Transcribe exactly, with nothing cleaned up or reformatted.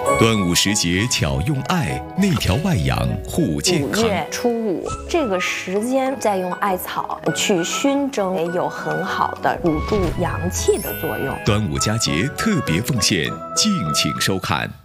端午时节巧用爱，内调外养护健康。 五月初五这个时间再用艾草去熏蒸，也有很好的补助阳气的作用。 端午佳节特别奉献，敬请收看。